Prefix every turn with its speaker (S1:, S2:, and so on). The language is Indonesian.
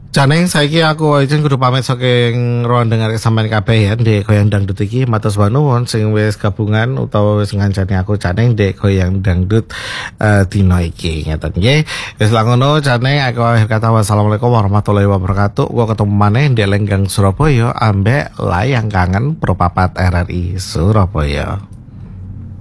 S1: Janeng saiki aku izin kudu pamit saking ruang dengar sampean kabeh ya ndek goyang dangdut iki matur nuwun sing wis gabungan utawa wis ngancani aku Janeng ndek goyang dangdut dina iki ngeten nggih. Wis lah ngono Janeng aku akhir kata wassalamualaikum warahmatullahi wabarakatuh. Gua ketemu maneh ndek Lenggang Surabaya ambek layang kangen Propapat RRI Surabaya.